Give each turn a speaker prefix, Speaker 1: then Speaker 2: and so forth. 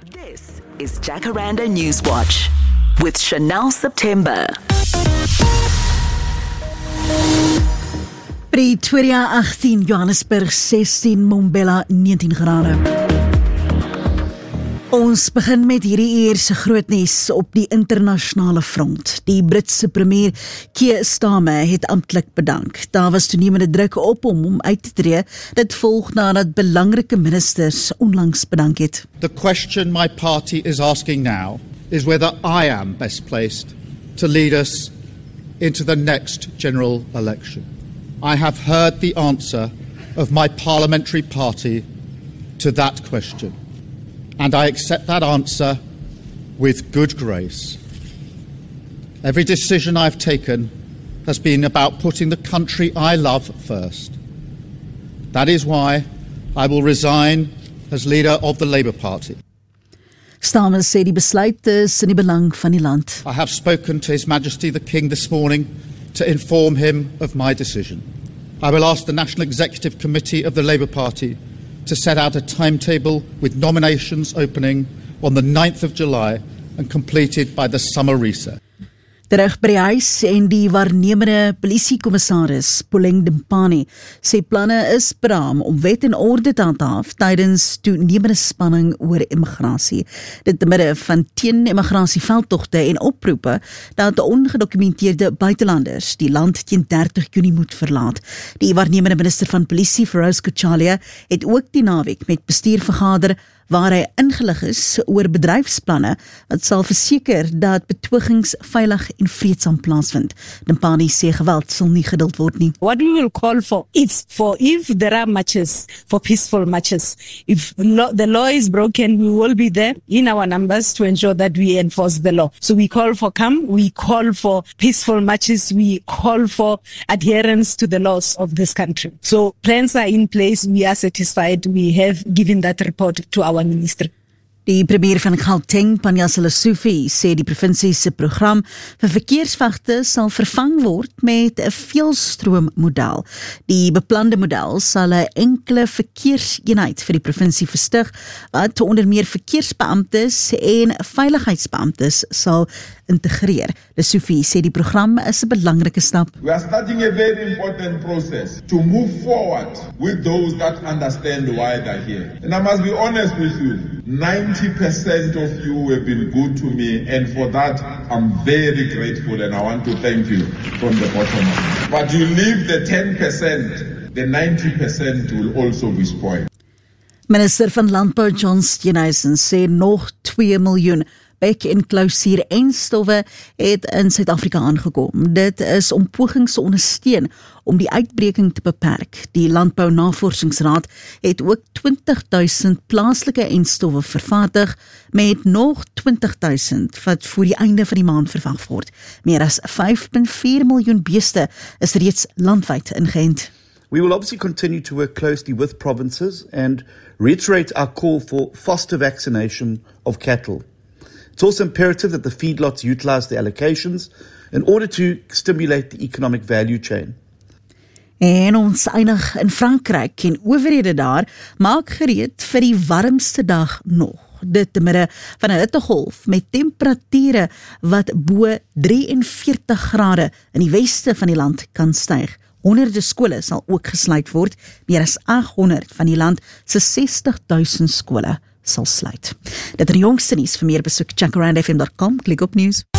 Speaker 1: This is Jacaranda Newswatch with Chanel September.
Speaker 2: Pretoria 18, Johannesburg 16, Mbombela 19 grade. Ons begin met hierdie eerste groot nuus op die internasionale front. Die Britse premier Keir Starmer het amptelik bedank. Daar was toenemende druk op hom om uit te tree. Dit volg nadat belangrike ministers onlangs bedank het.
Speaker 3: The question my party is asking now is whether I am best placed to lead us into the next general election. I have heard the answer of my parliamentary party to that question. And I accept that answer with good grace. Every decision I've taken has been about putting the country I love first. That is why I will resign as leader of the Labour Party.
Speaker 2: Starmer sê die besluit is in die belang van die land.
Speaker 3: I have spoken to His Majesty the King this morning to inform him of my decision. I will ask the National Executive Committee of the Labour Party to set out a timetable with nominations opening on the 9th of July and completed by the summer recess.
Speaker 2: Terug by die huis en die waarnemende polisiekommissaris Poleng Dimpane sê planne is beraam om wet en orde te handhaaf tydens toenemende spanning oor immigrasie. Dit te midde van teen-immigrasie veldtogte en oproepe dat ongedokumenteerde buitelanders die land teen 30 Junie moet verlaat. Die waarnemende minister van polisie Feroz Kochalia het ook die naweek met bestuur vergader waar hy ingelig is oor bedryfsplanne wat sal verseker dat betogings veilig en vreedsaam plaasvind. Dimpane sê geweld sal nie geduld word nie.
Speaker 4: What we will call for is for if there are marches, for peaceful marches. If the law is broken, we will be there in our numbers to ensure that we enforce the law. So we call for calm, we call for peaceful marches, we call for adherence to the laws of this country. So plans are in place, we are satisfied, we have given that report to our minister.
Speaker 2: Die premier van Gauteng, Panyaza Lesufi, sê die provinsie se program vir verkeersvegte sal vervang word met 'n veelstroom-model. Die beplande model sal 'n enkele verkeerseenheid vir die provinsie vestig wat onder meer verkeersbeamptes en veiligheidsbeamptes sal integreer. Lesufi sê die program is 'n belangrike stap.
Speaker 5: We are starting a very important process to move forward with those that understand why they're here. And I must be honest with you, 90% of you have been good to me, and for that I'm very grateful and I want to thank you from the bottom of it. But you leave the 10%, the 90% will also be spoiled.
Speaker 2: Minister van Landbou John Steenhuisen sê nog 2 miljoen bek en klausuur en stowwe het in Suid-Afrika aangekom. Dit is om pogings te ondersteun om die uitbreking te beperk. Die Landbou Navorsingsraad het ook 20,000 plaaslike enstowwe vervaardig met nog 20,000 wat voor die einde van die maand verwag word. Meer as 5,4 miljoen beeste is reeds landwyd ingeënt.
Speaker 6: We will obviously continue to work closely with provinces and reiterate our call for faster vaccination of cattle. It's also imperative that the feedlots utilize the allocations in order to stimulate the economic value chain.
Speaker 2: En ons eindig in Frankryk en owerhede daar maak gereed vir die warmste dag nog. Dit te midde van 'n hittegolf met temperature wat bo 43 grade in die weste van die land kan styg. Honderde skole sal ook gesluit word. Meer as 800 van die land se 60,000 skole sal sluit. Dit is die jongste nuus. Vir meer besoek jacarandafm.com, klik op nuus.